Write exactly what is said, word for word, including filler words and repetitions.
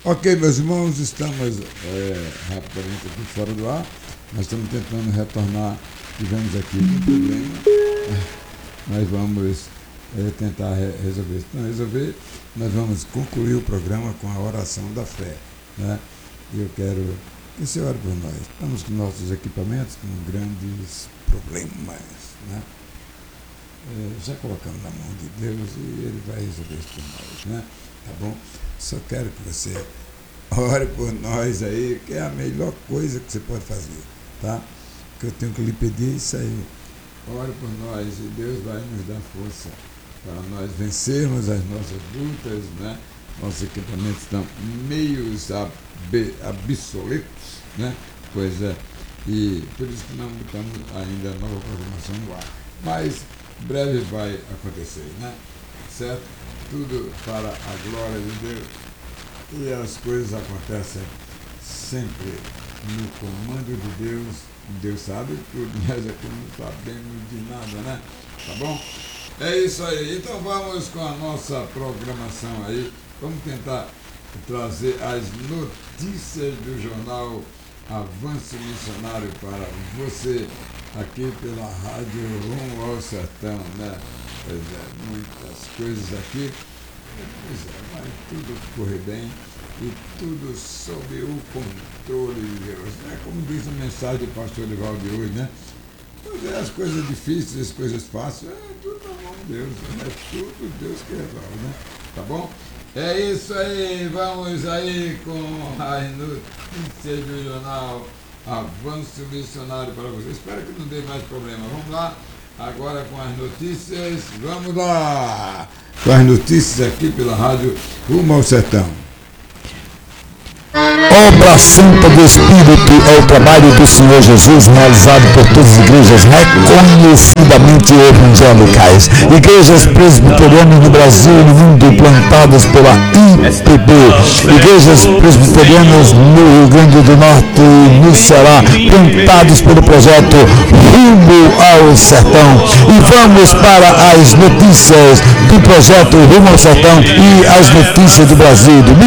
Ok, meus irmãos, estamos é, rapidamente aqui fora do ar. Nós estamos tentando retornar. Tivemos aqui um problema. Nós vamos é, tentar re- resolver isso. Não resolver, nós vamos concluir o programa com a oração da fé. Né? E eu quero que você ore por nós. Estamos com nossos equipamentos com grandes problemas. Né? É, já colocamos na mão de Deus e Ele vai resolver isso por nós. Né? Tá bom? Só quero que você ore por nós aí, que é a melhor coisa que você pode fazer, tá? Que eu tenho que lhe pedir isso aí. Ore por nós e Deus vai nos dar força para nós vencermos as nossas lutas, né? Nossos equipamentos estão meios ab- obsoletos, né? Pois é. E por isso que não estamos ainda a nova programação no ar. Mas breve vai acontecer, né? Certo? Tudo para a glória de Deus. E as coisas acontecem sempre no comando de Deus. Deus sabe tudo, nós aqui não sabemos de nada, né? Tá bom? É isso aí. Então vamos com a nossa programação aí. Vamos tentar trazer as notícias do jornal Avanço Missionário para você aqui pela Rádio Rumo ao Sertão, né? Pois é, muitas coisas aqui, pois é, mas tudo corre bem e tudo sob o controle de Deus, né? Como diz a mensagem do pastor Divaldo de hoje, né? Pois é, as coisas difíceis, as coisas fáceis, é tudo na mão de Deus, é tudo Deus que resolve, né? Tá bom? É isso aí, vamos aí com as notícias do jornal Avanço Missionário para vocês. Espero que não dê mais problema. Vamos lá. Agora com as notícias, vamos lá! Com as notícias aqui pela Rádio Rumo ao Sertão. Obra Santa do Espírito é o trabalho do Senhor Jesus realizado por todas as igrejas reconhecidamente evangélicas. Igrejas presbiterianas no Brasil e no mundo plantadas pela I P B. Igrejas presbiterianas no Rio Grande do Norte e no Ceará, plantadas pelo projeto Rumo ao Sertão. E vamos para as notícias do projeto Rumo ao Sertão e as notícias do Brasil, do